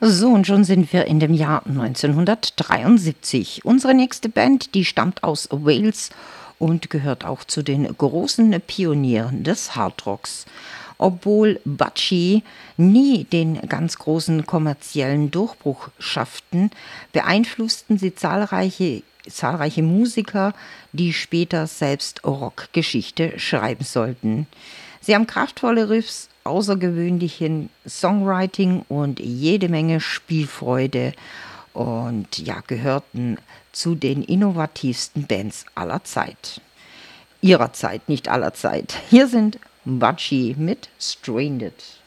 So, und schon sind wir in dem Jahr 1973. Unsere nächste Band, die stammt aus Wales und gehört auch zu den großen Pionieren des Hardrocks. Obwohl Budgie nie den ganz großen kommerziellen Durchbruch schafften, beeinflussten sie zahlreiche Musiker, die später selbst Rockgeschichte schreiben sollten. Sie haben kraftvolle Riffs, außergewöhnlichen Songwriting und jede Menge Spielfreude und ja, gehörten zu den innovativsten Bands aller Zeit. Ihrer Zeit, nicht aller Zeit. Hier sind Budgie mit Stranded.